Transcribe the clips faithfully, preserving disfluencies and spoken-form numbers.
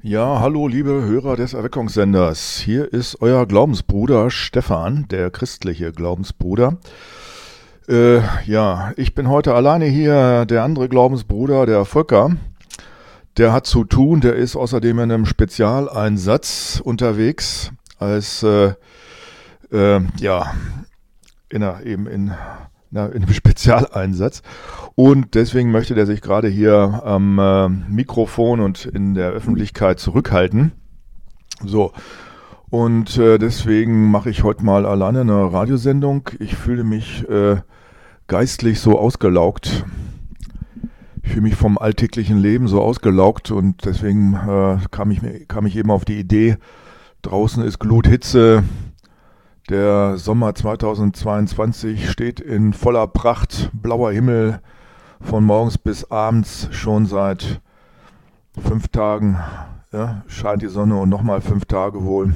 Ja, hallo liebe Hörer des Erweckungssenders. Hier ist euer Glaubensbruder Stefan, der christliche Glaubensbruder. Äh, ja, ich bin heute alleine hier. Der andere Glaubensbruder, der Volker, der hat zu tun. Der ist außerdem in einem Spezialeinsatz unterwegs als, äh, äh, ja, in einer, eben in, na, in einem Spezialeinsatz. Und deswegen möchte der sich gerade hier am äh, Mikrofon und in der Öffentlichkeit zurückhalten. So, und äh, deswegen mache ich heute mal alleine eine Radiosendung. Ich fühle mich äh, geistlich so ausgelaugt. Ich fühle mich vom alltäglichen Leben so ausgelaugt und deswegen äh, kam, ich, kam ich eben auf die Idee, draußen ist Gluthitze. Der Sommer zweitausendzweiundzwanzig steht in voller Pracht, blauer Himmel, von morgens bis abends schon seit fünf Tagen, ja, scheint die Sonne und nochmal fünf Tage wohl.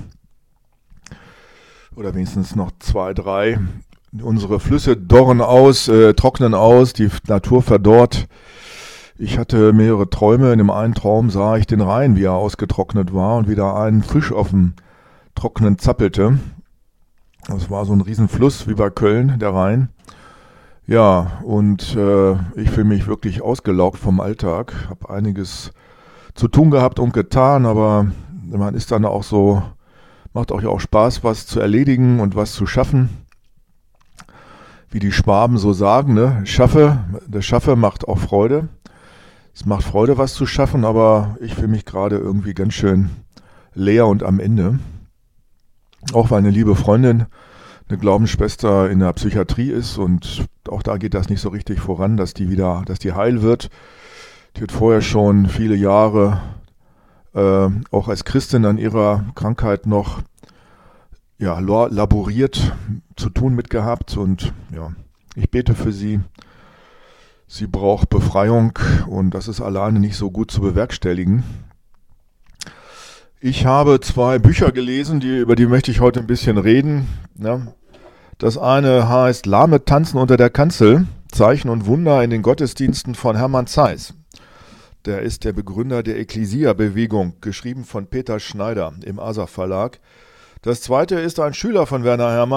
Oder wenigstens noch zwei, drei. Unsere Flüsse dorren aus, äh, trocknen aus, die Natur verdorrt. Ich hatte mehrere Träume. In dem einen Traum sah ich den Rhein, wie er ausgetrocknet war und wieder ein Fisch auf dem Trockenen zappelte. Das war so ein Riesenfluss wie bei Köln, der Rhein. Ja, und äh, ich fühle mich wirklich ausgelaugt vom Alltag. Habe einiges zu tun gehabt und getan, aber man ist dann auch so, macht euch auch Spaß, was zu erledigen und was zu schaffen. Wie die Schwaben so sagen, ne? Schaffe, das Schaffe macht auch Freude. Es macht Freude, was zu schaffen, aber ich fühle mich gerade irgendwie ganz schön leer und am Ende. Auch weil eine liebe Freundin, eine Glaubensschwester in der Psychiatrie ist und auch da geht das nicht so richtig voran, dass die wieder, dass die heil wird. Die hat vorher schon viele Jahre äh, auch als Christin an ihrer Krankheit noch ja, laboriert, zu tun mit gehabt und ja, ich bete für sie. Sie braucht Befreiung und das ist alleine nicht so gut zu bewerkstelligen. Ich habe zwei Bücher gelesen, die, über die möchte ich heute ein bisschen reden. Ja. Das eine heißt Lahme tanzen unter der Kanzel, Zeichen und Wunder in den Gottesdiensten von Hermann Zeiss. Der ist der Begründer der Ekklesia-Bewegung, geschrieben von Peter Schneider im Asa Verlag. Das zweite ist ein Schüler von Werner Herrmann.